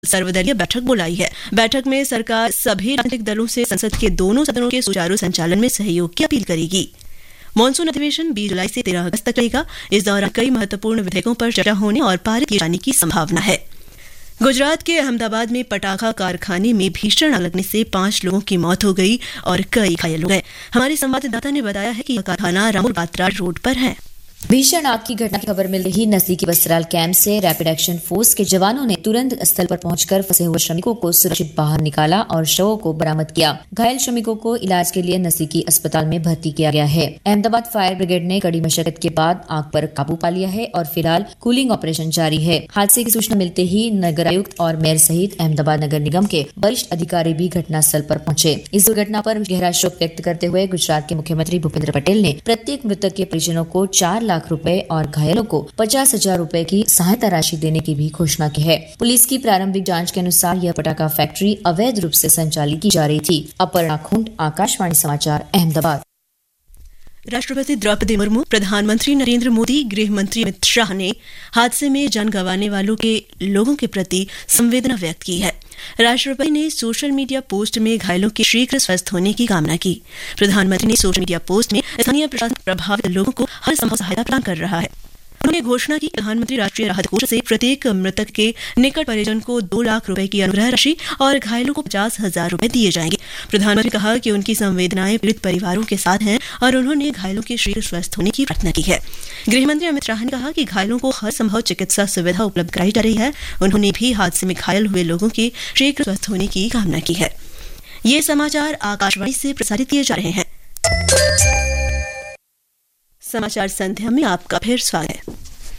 सर्वदलीय बैठक बुलाई है। बैठक में सरकार सभी राजनीतिक दलों से संसद के दोनों सदनों के सुचारू संचालन में सहयोग की अपील करेगी। मॉनसून अधिवेशन 20 जुलाई से 13 अगस्त तक चलेगा। इस दौरान कई महत्वपूर्ण विधेयकों पर चर्चा होने और पारित किए जाने की संभावना है। गुजरात के अहमदाबाद में पटाखा कारखाने में भीषण आग लगने से 5 लोगों की मौत हो गई और कई घायल हो गए। हमारे संवाददाता ने बताया है कि यह कारखाना रामपुर बात्रा रोड पर है। भीषण आग की घटना की खबर मिल रही नजदीकी बसराल कैंप से रैपिड एक्शन फोर्स के जवानों ने तुरंत स्थल पर पहुंचकर फंसे हुए श्रमिकों को सुरक्षित बाहर निकाला और शवों को बरामद किया। घायल श्रमिकों को इलाज के लिए नजदीकी अस्पताल में भर्ती किया गया है। अहमदाबाद फायर ब्रिगेड ने कड़ी मशक्कत के बाद आग पर काबू पा लिया है और फिलहाल कूलिंग ऑपरेशन जारी है। हादसे की सूचना मिलते ही नगर आयुक्त और मेयर सहित अहमदाबाद नगर निगम के वरिष्ठ अधिकारी भी घटनास्थल पर पहुंचे। इस दुर्घटना पर गहरा शोक व्यक्त करते हुए गुजरात के मुख्यमंत्री भूपेंद्र पटेल ने प्रत्येक मृतक के परिजनों को 4 लाख रुपए और घायलों को 50,000 रुपए की सहायता राशि देने की भी घोषणा की है। पुलिस की प्रारंभिक जांच के अनुसार यह पटाखा फैक्ट्री अवैध रूप से संचालित की जा रही थी। अपर्णा खुंट, आकाशवाणी समाचार, अहमदाबाद। राष्ट्रपति द्रौपदी मुर्मू, प्रधानमंत्री नरेंद्र मोदी, गृह मंत्री अमित शाह ने हादसे में जान गंवाने वालों के लोगों के प्रति संवेदना व्यक्त की है। राष्ट्रपति ने सोशल मीडिया पोस्ट में घायलों के शीघ्र स्वस्थ होने की कामना की। प्रधानमंत्री ने सोशल मीडिया पोस्ट में स्थानीय प्रशासन प्रभावित लोगों को हर संभव सहायता प्रदान कर रहा है। उन्होंने घोषणा की प्रधानमंत्री राष्ट्रीय राहत कोष से प्रत्येक मृतक के निकट परिजन को 2 लाख रुपए की अनुग्रह राशि और घायलों को 50,000 रुपए दिए जाएंगे। प्रधानमंत्री ने कहा कि उनकी संवेदनाएं पीड़ित परिवारों के साथ हैं और उन्होंने घायलों के शीघ्र स्वस्थ होने की प्रार्थना की है। गृहमंत्री अमित शाह ने कहा कि घायलों को हर संभव चिकित्सा सुविधा उपलब्ध कराई जा रही है। उन्होंने भी हादसे में घायल हुए लोगों के शीघ्र स्वस्थ होने की कामना की है। ये समाचार आकाशवाणी से प्रसारित किए जा रहे हैं। समाचार संध्या में आपका फिर स्वागत है।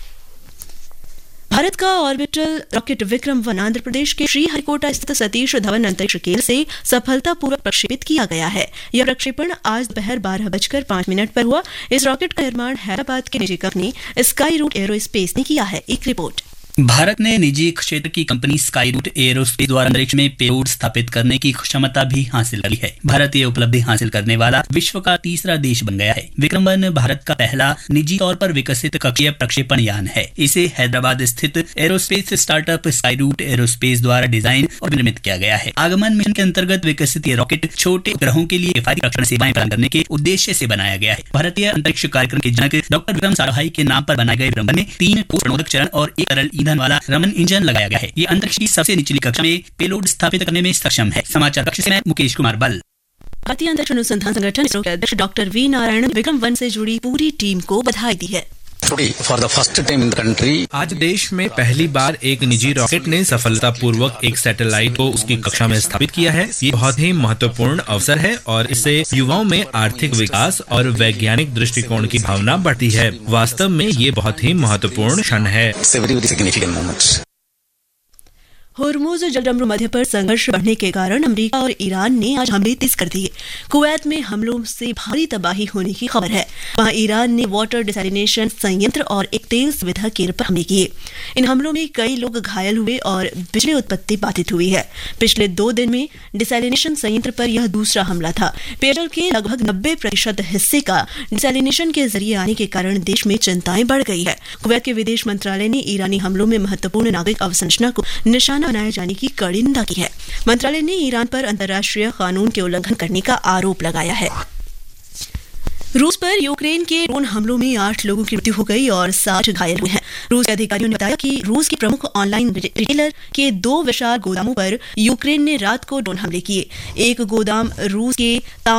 भारत का ऑर्बिटल रॉकेट विक्रम-1 आंध्र प्रदेश के श्रीहरिकोटा स्थित सतीश धवन अंतरिक्ष केंद्र से सफलतापूर्वक प्रक्षेपित किया गया है। यह प्रक्षेपण आज दोपहर 12:05 पर हुआ। इस रॉकेट का निर्माण हैदराबाद की निजी कंपनी स्काई रूट एरोस्पेस ने किया है। एक रिपोर्ट। भारत ने निजी क्षेत्र की कंपनी स्काई रूट एरोस्पेस द्वारा अंतरिक्ष में पेलोड स्थापित करने की क्षमता भी हासिल करी है। भारत ये उपलब्धि हासिल करने वाला विश्व का तीसरा देश बन गया है। विक्रम-1 भारत का पहला निजी तौर पर विकसित कक्षीय प्रक्षेपण यान है। इसे हैदराबाद स्थित aerospace startup sky root aerospace द्वारा डिजाइन और निर्मित किया गया है। आगमन मिशन के अंतर्गत विकसित ये रॉकेट छोटे ग्रहों के लिए किफायती प्रक्षेपण सेवाएं प्रदान करने के उद्देश्य से बनाया गया है। भारतीय अंतरिक्ष कार्यक्रम के जनक डॉक्टर विक्रम साराभाई के नाम पर बनाए गए विक्रम-1 में 3 ठोस प्रणोदक चरण और 1 तरल ईंधन वाला रमन इंजन लगाया गया है। ये अंतरिक्ष की सबसे निचली कक्षा में पेलोड स्थापित करने में सक्षम है। समाचार कक्ष से मैं मुकेश कुमार बल। भारतीय अंतरिक्ष अनुसंधान संगठन इसरो के अध्यक्ष डॉक्टर वी नारायणन विक्रम-1 से जुड़ी पूरी टीम को बधाई दी है। आज देश में पहली बार एक निजी रॉकेट ने सफलतापूर्वक एक सैटेलाइट को उसकी कक्षा में स्थापित किया है। ये बहुत ही महत्वपूर्ण अवसर है और इससे युवाओं में आर्थिक विकास और वैज्ञानिक दृष्टिकोण की भावना बढ़ती है। वास्तव में ये बहुत ही महत्वपूर्ण क्षण है। होर्मुज जलडमरू मध्य पर संघर्ष बढ़ने के कारण अमेरिका और ईरान ने आज हमले तेज कर दिए। कुवैत में हमलों से भारी तबाही होने की खबर है। वहां ईरान ने वाटर डिसैलिनेशन संयंत्र और एक तेल सुविधा केंद्र पर हमले किए। इन हमलों में कई लोग घायल हुए और बिजली उत्पत्ति बाधित हुई है। पिछले 2 दिन में डिसैलिनेशन संयंत्र पर यह दूसरा हमला था। पेयजल के लगभग 90% हिस्से का डिसैलिनेशन के जरिए आने के कारण देश में चिंताएं बढ़ गई है। कुवैत के विदेश मंत्रालय ने ईरानी हमलों में महत्वपूर्ण नागरिक अवसंरचना को निशाना बनाए जाने की कड़ी निंदा की है। मंत्रालय ने ईरान पर अंतर्राष्ट्रीय कानून के उल्लंघन करने का आरोप लगाया है। रूस पर यूक्रेन के ड्रोन हमलों में 8 लोगों की मृत्यु हो गई और 60 घायल हुए हैं। रूस के अधिकारियों ने बताया कि रूस के प्रमुख ऑनलाइन रिटेलर के 2 विशाल गोदामों पर यूक्रेन ने रात को ड्रोन हमले किए। एक गोदाम रूस के